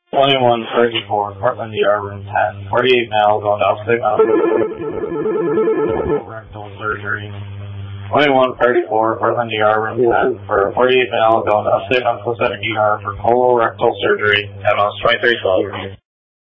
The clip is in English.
2134, Portland ER, room 10. 48 male going to upstate mountain. Rectal surgery. 2134, Portland ER, room 10. For 48 male going to upstate mountain ER for colorectal surgery. MS 2312.